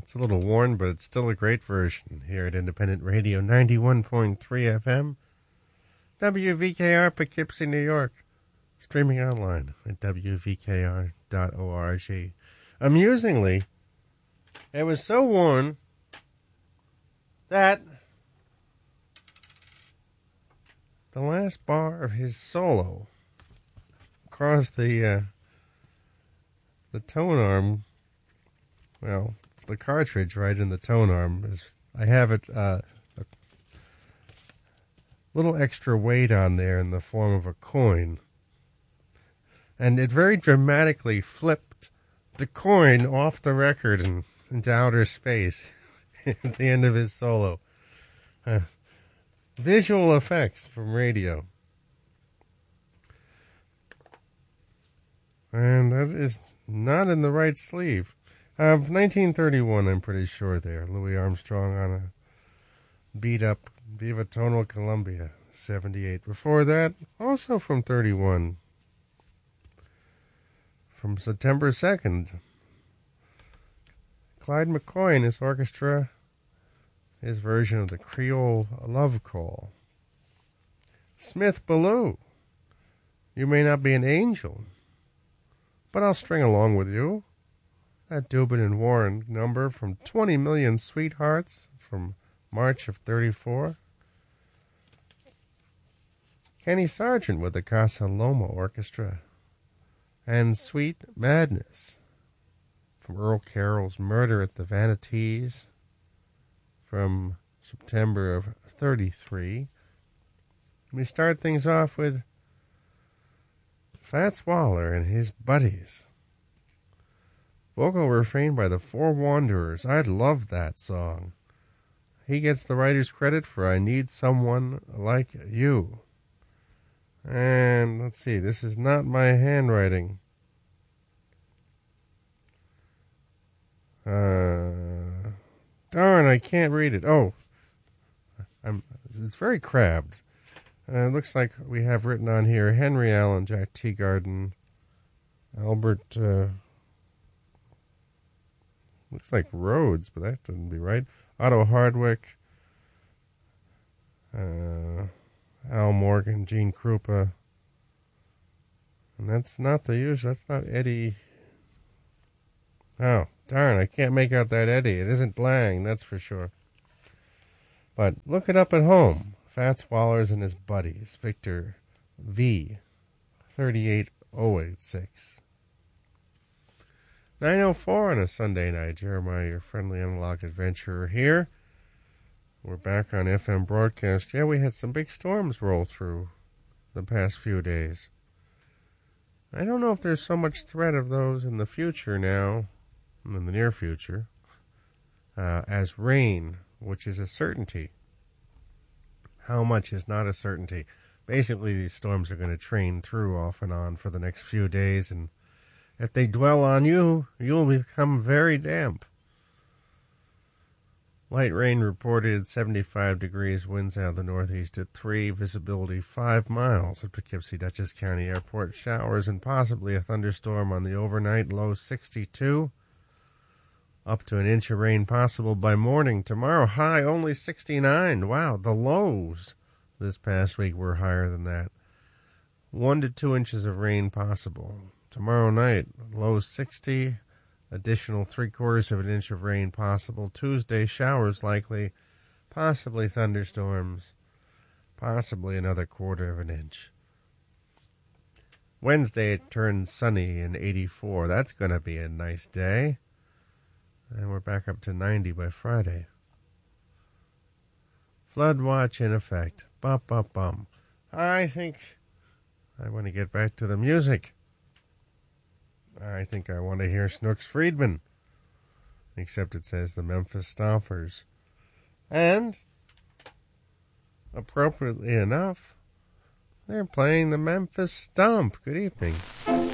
It's a little worn, but it's still a great version here at Independent Radio 91.3 FM. WVKR, Poughkeepsie, New York. Streaming online at wvkr.org. Amusingly, it was so worn that the last bar of his solo across the tone arm, well, the cartridge right in the tone arm, I have it a little extra weight on there in the form of a coin. And it very dramatically flipped the coin off the record and into outer space at the end of his solo. Visual effects from radio. And that is not in the right sleeve. 1931, I'm pretty sure there. Louis Armstrong on a beat-up Viva Tonal Columbia, 78. Before that, also from 31. From September 2nd, Clyde McCoy and his orchestra, his version of the Creole Love Call. Smith Ballou, You May Not Be an Angel, but I'll String Along With You. That Dubin and Warren number from 20 Million Sweethearts from March of 34. Kenny Sargent with the Casa Loma Orchestra. And Sweet Madness from Earl Carroll's Murder at the Vanities from September of 33. We start things off with Fats Waller and his buddies. Vocal refrain by the Four Wanderers. I love that song. He gets the writer's credit for I Need Someone Like You. And let's see, this is not my handwriting. Darn, I can't read it. Oh, it's very crabbed. It looks like we have written on here Henry Allen, Jack Teagarden, Albert, looks like Rhodes, but that doesn't be right. Otto Hardwick, Al Morgan, Gene Krupa. And that's not the usual. That's not Eddie. Oh, darn, I can't make out that Eddie. It isn't Lang, that's for sure. But look it up at home. Fats Wallers and his buddies. Victor V. 38086. 9:04 on a Sunday night. Jeremiah, your friendly analog adventurer here. We're back on FM broadcast. Yeah, we had some big storms roll through the past few days. I don't know if there's so much threat of those in the future now, in the near future, as rain, which is a certainty. How much is not a certainty. Basically, these storms are going to train through off and on for the next few days, and if they dwell on you, you'll become very damp. Light rain reported, 75 degrees, winds out of the northeast at 3, visibility 5 miles at Poughkeepsie Dutchess County Airport. Showers and possibly a thunderstorm on the overnight, low 62. Up to an inch of rain possible by morning. Tomorrow, high only 69. Wow, the lows this past week were higher than that. 1 to 2 inches of rain possible. Tomorrow night, low 60. Additional 3/4 of an inch of rain possible. Tuesday, showers likely, possibly thunderstorms, possibly another 1/4 of an inch. Wednesday, it turns sunny and 84. That's going to be a nice day. And we're back up to 90 by Friday. Flood watch in effect. Bum, bum, bum. I think I want to get back to the music. I think I want to hear Snooks Friedman. Except it says the Memphis Stompers. And, appropriately enough, they're playing the Memphis Stomp. Good evening.